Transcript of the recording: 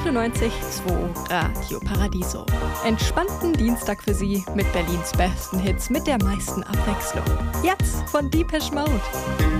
98,2 Radio Paradiso. Entspannten Dienstag für Sie mit Berlins besten Hits mit der meisten Abwechslung. Jetzt von Depeche Mode.